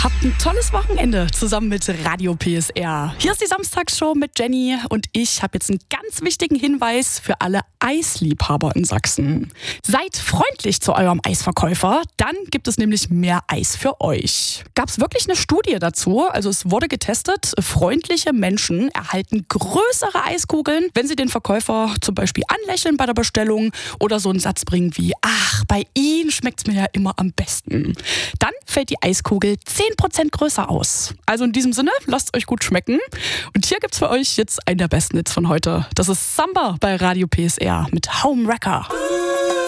Habt ein tolles Wochenende zusammen mit Radio PSR. Hier ist die Samstagsshow mit Jenny und ich habe jetzt einen ganz wichtigen Hinweis für alle Eisliebhaber in Sachsen. Seid freundlich zu eurem Eisverkäufer, dann gibt es nämlich mehr Eis für euch. Gab es wirklich eine Studie dazu? Also es wurde getestet, freundliche Menschen erhalten größere Eiskugeln, wenn sie den Verkäufer zum Beispiel anlächeln bei der Bestellung oder so einen Satz bringen wie, ach, bei Ihnen schmeckt's mir ja immer am besten. Dann fällt die Eiskugel 10% größer aus. Also in diesem Sinne, lasst euch gut schmecken. Und hier gibt's für euch jetzt einen der besten Hits von heute. Das ist Samba bei Radio PSR mit Homewrecker.